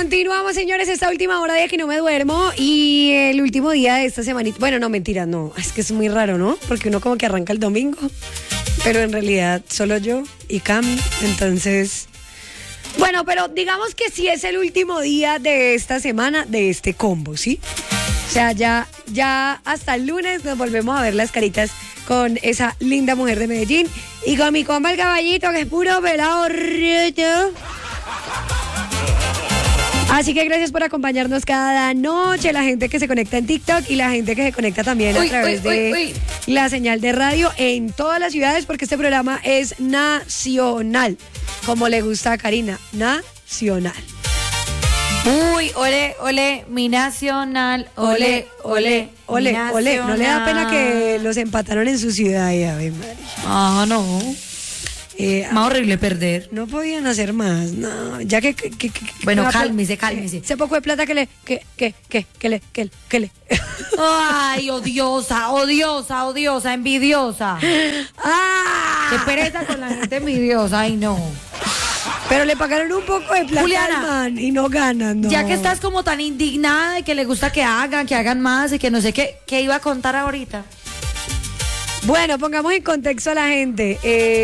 Continuamos, señores, esta última hora de que no me duermo y el último día de esta semanita. Bueno, no, mentira, no. Es que es muy raro, ¿no? Porque uno como que arranca el domingo, pero en realidad solo yo y Cami. Entonces, bueno, pero digamos que sí es el último día de esta semana, de este combo, ¿sí? O sea, ya hasta el lunes nos volvemos a ver las caritas con esa linda mujer de Medellín y con mi compa el caballito, que es puro pelado rito. Así que gracias por acompañarnos cada noche, la gente que se conecta en TikTok y la gente que se conecta también a través de la señal de radio en todas las ciudades, porque este programa es nacional, como le gusta a Karina, nacional. Uy, ole, ole, mi nacional, ole, ole, ole, ole. ¿No le da pena que los empataron en su ciudad? Y, a ver, María. Ah, no. Más horrible perder. No podían hacer más, no, ya que bueno, cálmese. Ese poco de plata que le. Ay, odiosa, envidiosa. Qué pereza con la gente envidiosa, ay no. Pero le pagaron un poco de plata, Juliana, al man y no ganan, no. Ya que estás como tan indignada y que le gusta que hagan más y que no sé qué iba a contar ahorita. Bueno, pongamos en contexto a la gente.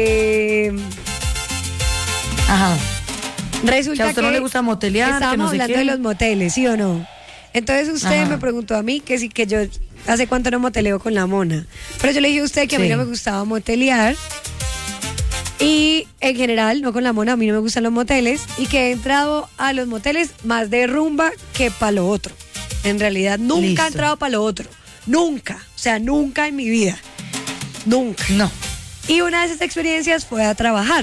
Ajá. Resulta que a usted no le gusta motelear, estábamos que no sé hablando qué. de los moteles, ¿sí o no? Entonces usted me preguntó a mí que sí, que yo hace cuánto no moteleo con la mona. Pero yo le dije a usted que a mí no me gustaba motelear. Y en general, no con la mona, a mí no me gustan los moteles. Y que he entrado a los moteles más de rumba que para lo otro. En realidad, nunca he entrado para lo otro. Nunca. O sea, nunca en mi vida. Nunca. No. Y una de esas experiencias fue a trabajar.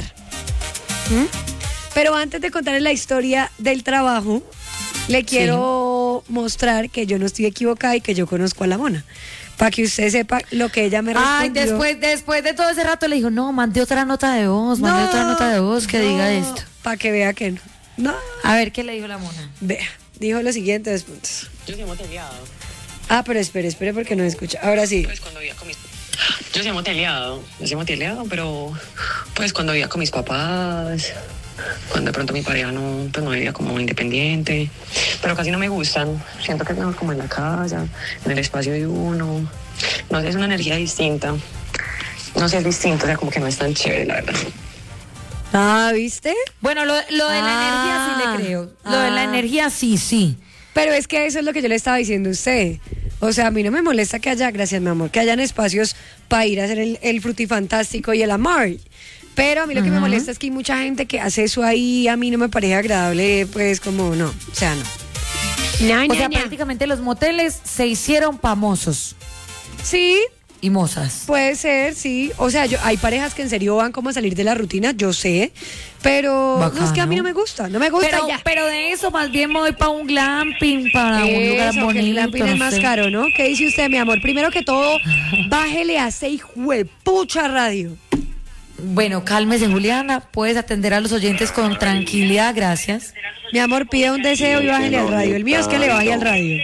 Pero antes de contarles la historia del trabajo, le quiero mostrar que yo no estoy equivocada y que yo conozco a la mona. Para que usted sepa lo que ella me respondió. Ay, después de todo ese rato le dijo, no, mande otra nota de voz que diga esto. Para que vea que no. No. A ver, ¿qué le dijo la mona? Vea, dijo lo siguiente, 2 puntos. Yo sí he moteleado. Pero espere porque no escucha. Ahora sí. Pues cuando vivía con mis... Yo sí he moteleado, pero pues cuando vivía con mis papás, cuando de pronto mi pareja no vivía como independiente, pero casi no me gustan. Siento que es mejor como en la casa, en el espacio de uno. No sé, es una energía distinta. No sé, es distinto, o sea, como que no es tan chévere, la verdad. ¿Viste? Bueno, lo de la energía sí le creo. Lo de la energía sí. Pero es que eso es lo que yo le estaba diciendo a usted. O sea, a mí no me molesta que haya, gracias mi amor, que hayan espacios para ir a hacer el frutifantástico y el amor. Pero a mí lo que me molesta es que hay mucha gente que hace eso ahí, a mí no me parece agradable, pues como no, o sea, no. O sea, prácticamente los moteles se hicieron famosos. Sí. Y mozas. Puede ser, sí. O sea, hay parejas que en serio van como a salir de la rutina, yo sé. Pero bacano. No es que a mí no me gusta ya. Pero de eso más bien me voy para un glamping, para un lugar bonito. El glamping es más caro, ¿no? ¿Qué dice usted, mi amor? Primero que todo, bájele a ese hijuepucha radio. Bueno, cálmese, Juliana. Puedes atender a los oyentes con tranquilidad, gracias. Mi amor, pida un deseo y bájele al radio. El mío es que le baje al radio.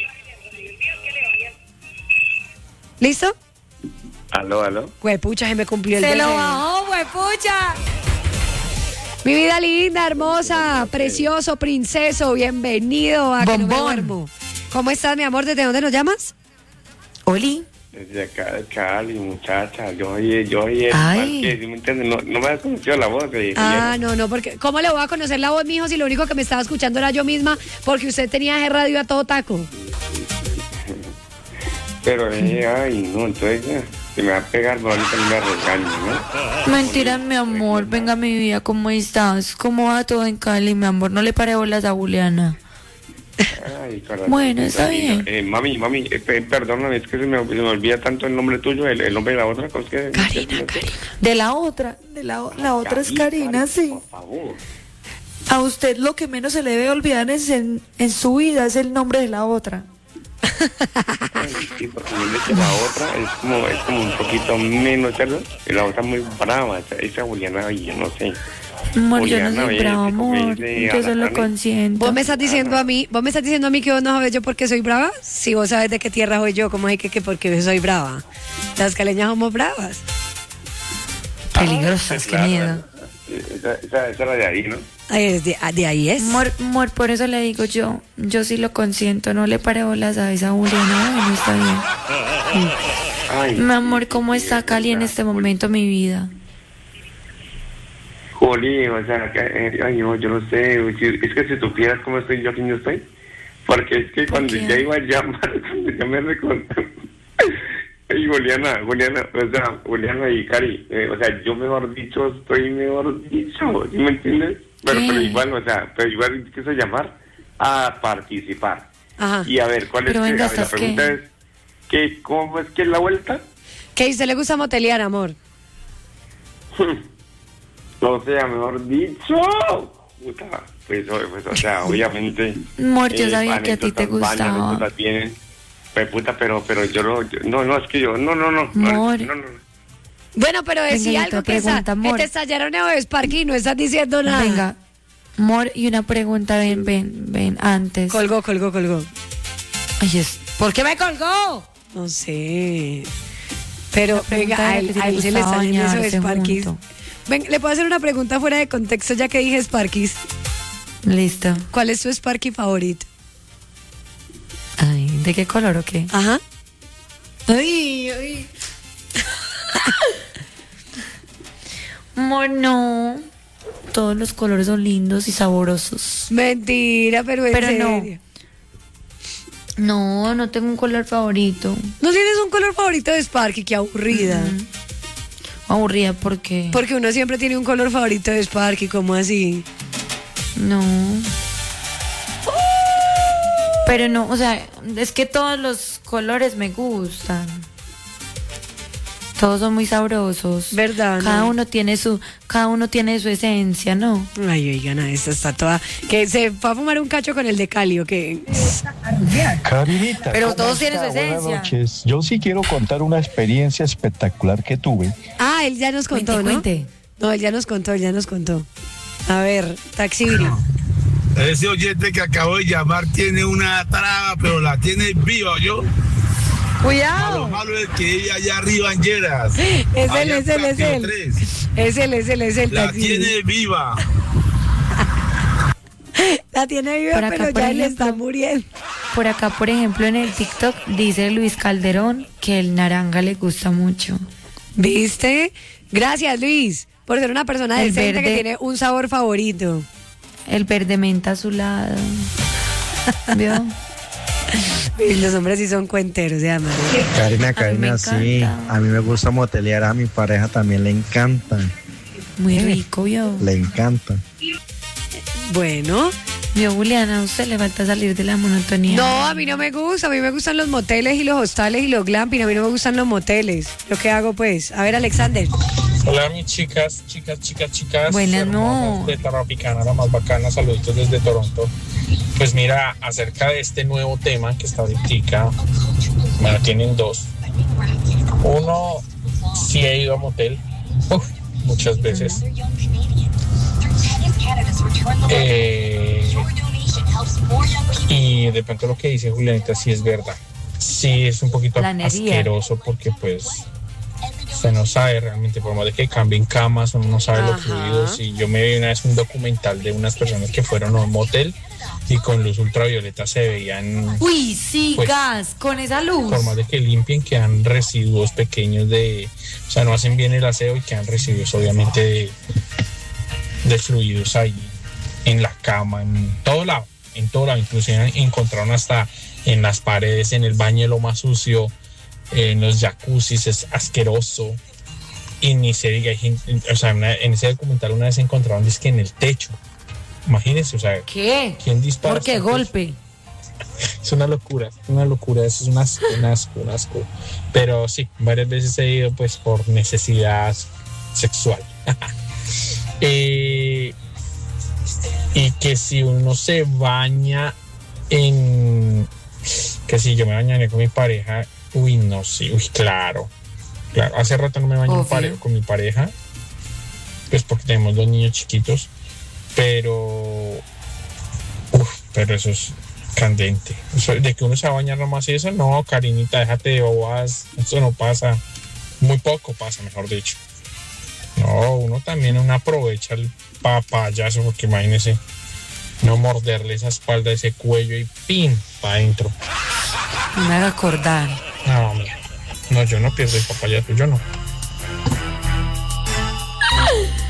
¿Listo? Aló. Huepucha, se me cumplió el deseo. Se lo bajó, huepucha. Mi vida linda, hermosa, precioso, princeso, bienvenido a Que No Me Duermo. ¿Cómo estás, mi amor? ¿Desde dónde nos llamas? Oli. Desde acá de Cali, muchacha. Yo oí Ay. ¿sí me entiendes? No me has conocido la voz. No, porque ¿cómo le voy a conocer la voz, mijo, si lo único que me estaba escuchando era yo misma, porque usted tenía ese radio a todo taco? Pero, entonces ya, si me va a pegar, ahorita no me regaño, ¿no? Mentira, mi amor, venga mi vida, ¿cómo estás? ¿Cómo va todo en Cali, mi amor? No le pare bolas a Juliana. Ay, corazón. Bueno, está bien. Mami, perdóname, es que se me olvida tanto el nombre tuyo, el nombre de la otra cosa que... Karina. De la otra es Karina, sí. Por favor. A usted lo que menos se le debe olvidar en su vida es el nombre de la otra. Sí, porque la otra es como un poquito menos, ¿cierto? Y la otra muy brava, esa Juliana, yo no sé. Amor, Juliana, yo no soy brava, amor. Yo solo consiento. ¿Vos me estás diciendo a mí que vos no sabes yo por qué soy brava? Si vos sabes de qué tierra soy yo, ¿cómo es que porque soy brava? Las caleñas somos bravas. Peligrosas, qué miedo. Esa era de ahí, ¿no? De ahí es. Amor, por eso le digo yo sí lo consiento, no le pare bolas a esa Juliana, no está bien. Ay, Mi amor, ¿cómo está Cali en este momento, mi vida? Juli, o sea, ay, no, yo no sé, es que si supieras cómo estoy yo aquí no estoy, porque es que cuando qué? ya iba a llamar, cuando ya me recordé, ay, Juliana, o sea, Juliana y Cari, o sea, yo mejor dicho, ¿sí me entiendes? Pero igual, o sea, quiso llamar a participar. Ajá. Y a ver, ¿cuál es Pero venga, a ver, la ¿estás pregunta qué? es, ¿cómo es que es la vuelta? ¿Qué dice? ¿Le gusta motelear, amor? O sea, mejor dicho, puta, pues o sea, obviamente. Amor, yo sabía que a ti te anécdotas, varias gustaba. anécdotas tienen, pues puta, pero yo no, es que yo, no. Amor. Bueno, pero decía Venga, algo otra que pregunta, amor. te estallaron en Sparky y no estás diciendo nada. Venga, amor, y una pregunta, ven, antes. Colgó. Ay, ¿Por qué me colgó? No sé. Pero La pregunta venga, a era que él si se le le está gustaba yendo eso de bañarse Sparky. junto. Ven, ¿le puedo hacer una pregunta fuera de contexto ya que dije Sparky? Listo. ¿Cuál es tu Sparky favorito? Ay, ¿de qué color o qué? Ajá. Ay. Amor, no. Todos los colores son lindos y sabrosos. Mentira, pero en Pero no. serio. No tengo un color favorito. ¿No tienes un color favorito de Sparky? Qué aburrida. Aburrida porque... Porque uno siempre tiene un color favorito de Sparky, ¿cómo así? No. Pero no, o sea, es que todos los colores me gustan. Todos son muy sabrosos. ¿Verdad, Cada no? uno tiene su esencia, ¿no? Ay, oigan, esta está toda... Que se fue a fumar un cacho con el de Cali, ¿o qué? Carinita, Pero ¿cómo todos tienen está? su esencia. Buenas noches. Yo sí quiero contar una experiencia espectacular que tuve. Ah, él ya nos contó, ¿no? Cuente. No, él ya nos contó. A ver, Taxi Viri. Ese oyente que acabo de llamar tiene una traba, pero la tiene viva, ¿yo? Lo Cuidado. malo es que ella allá arriba en Lleras. Es él, allá es él, es Platino él. 3, Es él, la Taxi Viri. tiene viva. La tiene viva, Por acá, pero por ya él ejemplo. está muriendo. Por acá, por ejemplo, en el TikTok dice Luis Calderón que el naranja le gusta mucho. ¿Viste? Gracias, Luis, por ser una persona El decente que verde. tiene un sabor favorito. El verde menta azulado. ¿Vio? Y los hombres sí son cuenteros, ya, madre. Karina, me sí, encanta. a mí me gusta motelear, a mi pareja también le encanta, Muy rico, ¿vio? le encanta. Bueno. ¿Vio, Juliana? A usted le falta salir de la monotonía. No, a mí no me gusta. A mí me gustan los moteles y los hostales y los glamping. A mí no me gustan los moteles. ¿Lo que hago, pues? A ver, Alexander. Hola mis chicas. Buenas, hermosas no. de Tarapicana, la más bacana, saluditos desde Toronto. Pues mira, acerca de este nuevo tema que está ahorita, bueno, tienen dos. Uno, sí he ido a motel, muchas veces. Y de pronto lo que dice Julianita sí es verdad. Sí es un poquito Planería. asqueroso porque pues usted no sabe realmente, por más de que cambien camas, uno no sabe los Ajá. fluidos. Y yo me vi una vez un documental de unas personas que fueron a un motel y con luz ultravioleta se veían, Uy, sí, Pues, gas, con esa luz. por más de que limpien, quedan residuos pequeños o sea, no hacen bien el aseo y quedan residuos obviamente de fluidos ahí en la cama, en todo lado, inclusive encontraron hasta en las paredes, en el baño lo más sucio, en los jacuzzis, es asqueroso. Y ni se diga, o sea, en ese documental una vez encontraron disque en el techo. Imagínense, o sea, ¿Qué? ¿quién dispara? ¿Por qué hasta el golpe? Es una locura, eso es un asco. Pero sí, varias veces he ido pues por necesidad sexual. Y que si uno se baña que si yo me bañaré con mi pareja, claro, hace rato no me baño Obvio. con mi pareja, pues porque tenemos dos niños chiquitos, pero eso es candente. Eso, de que uno se va a bañar nomás y eso, no, Karinita, déjate de bobadas, eso no pasa, muy poco pasa, mejor dicho. No, uno también aprovecha papayazo, porque imagínese no morderle esa espalda, ese cuello y ¡pim! Para adentro. No me haga acordar. No, mira. No, yo no pierdo el papayazo, yo no.